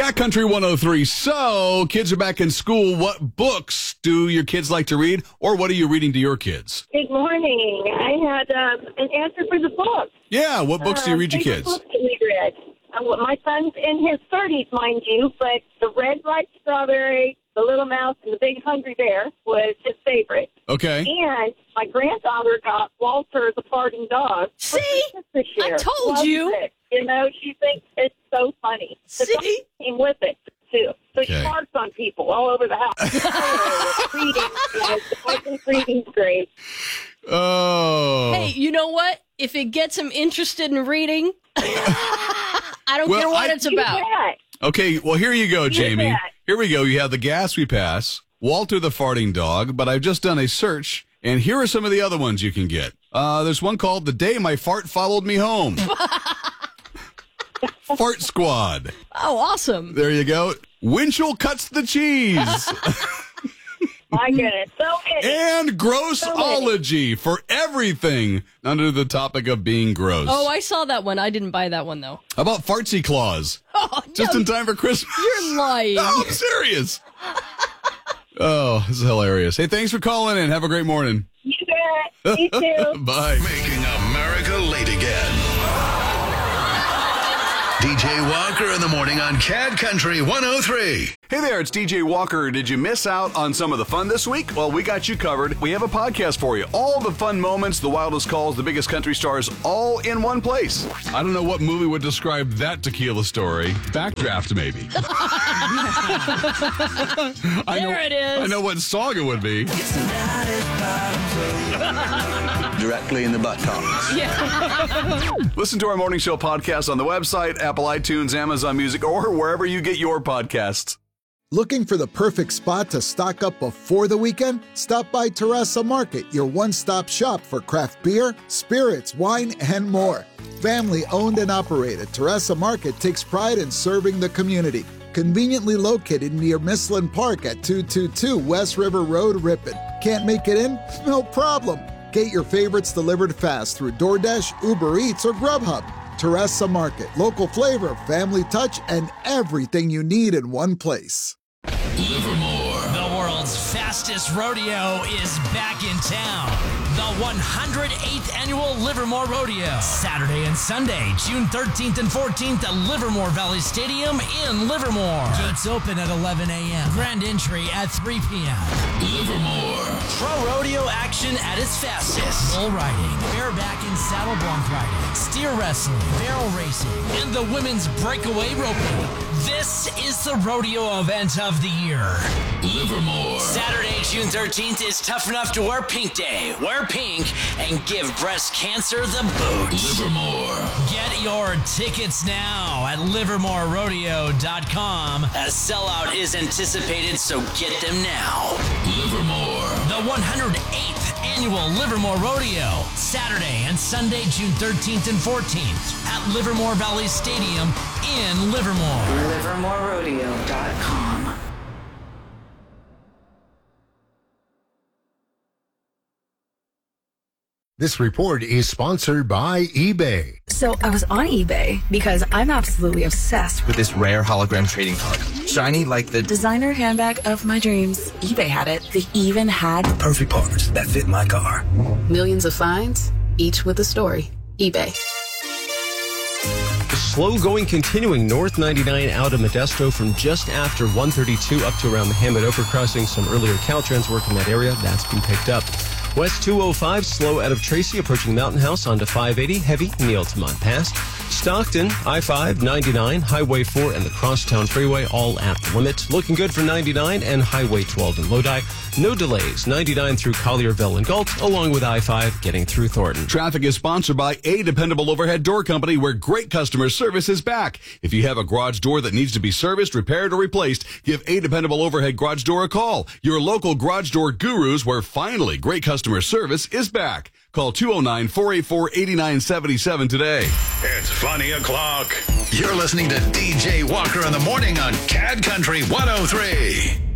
Cat Country 103. So, kids are back in school. What books do your kids like to read, or what are you reading to your kids? Good morning. I had an answer for the book. Yeah, what books do you read to kids? Books that we read. My son's in his 30s, mind you, but The Red Ripe Strawberry, The Little Mouse, and The Big Hungry Bear was his favorite. Okay. And my granddaughter got Walter the Farting Dog. See? This year. I told Loves you. it. You know, she thinks it's so funny. The dog See? came with it, too. So Okay. she barks on people all over the house. Reading, I think reading's great. Oh. Hey, you know what? If it gets him interested in reading, I don't Well, care what it's You about. bet. Okay, well, here you go, Jamie. bet. Here we go. You have the Gas We Pass, Walter the Farting Dog, but I've just done a search, and here are some of the other ones you can get. There's one called The Day My Fart Followed Me Home. Fart Squad. Oh, awesome. There you go. Winchell Cuts the Cheese. My goodness. So many. And Grossology for everything under the topic of being gross. Oh, I saw that one. I didn't buy that one, though. How about Fartsy Claus? Oh, Just no, in time for Christmas. you're lying. No, I'm serious. Oh, this is hilarious. Hey, thanks for calling in. Have a great morning. You bet. Me too. Bye. Making America late again. DJ Walker in the morning on Cat Country 103. Hey there, it's DJ Walker. Did you miss out on some of the fun this week? Well, we got you covered. We have a podcast for you. All the fun moments, the wildest calls, the biggest country stars, all in one place. I don't know what movie would describe that tequila story. Backdraft, maybe. There it is. I know what song it would be. Directly in the buttocks. Listen to our morning show podcast on the website, Apple iTunes, Amazon Music, or wherever you get your podcasts. Looking for the perfect spot to stock up before the weekend? Stop by Terrassa Market, your one-stop shop for craft beer, spirits, wine, and more. Family owned and operated, Terrassa Market takes pride in serving the community. Conveniently located near Mislin Park at 222 West River Road, Ripon. Can't make it in? No problem. Get your favorites delivered fast through DoorDash, Uber Eats, or Grubhub. Terrassa Market, local flavor, family touch, and everything you need in one place. Livermore. The world's fastest rodeo is back in town. The 108th Annual Livermore Rodeo. Saturday and Sunday, June 13th and 14th at Livermore Valley Stadium in Livermore. Gates open at 11 a.m. Grand entry at 3 p.m. Livermore. Pro rodeo action at its fastest. Bull riding, bareback and saddle bronc riding, steer wrestling, barrel racing, and the women's breakaway roping. This is the rodeo event of the year. Livermore. Saturday, June 13th is Tough Enough to Wear Pink Day. Wear pink and give breast cancer the boot. Livermore. Get your tickets now at livermorerodeo.com. A sellout is anticipated, so get them now. Livermore. The 108th Annual Livermore Rodeo, Saturday and Sunday, June 13th and 14th at Livermore Valley Stadium in Livermore. livermorerodeo.com. This report is sponsored by eBay. So I was on eBay because I'm absolutely obsessed with this rare hologram trading card. Shiny like the designer handbag of my dreams. eBay had it. They even had Perfect parts that fit my car. millions of finds, each with a story. eBay. Slow-going continuing North 99 out of Modesto from just after 132 up to around the Hammond Ophir crossing. Some earlier Caltrans work in that area. That's been picked up. West 205 slow out of Tracy approaching Mountain House onto 580 heavy in the Altamont Pass. Stockton, I-5, 99, Highway 4, and the Crosstown Freeway all at the limit. Looking good for 99 and Highway 12 in Lodi. No delays, 99 through Collierville and Galt, along with I-5 getting through Thornton. Traffic is sponsored by A Dependable Overhead Door Company, where great customer service is back. If you have a garage door that needs to be serviced, repaired, or replaced, give A Dependable Overhead Garage Door a call. Your local garage door gurus, where finally great customer service is back. Call 209-484-8977 today. It's funny o'clock. You're listening to DJ Walker in the morning on Cat Country 103.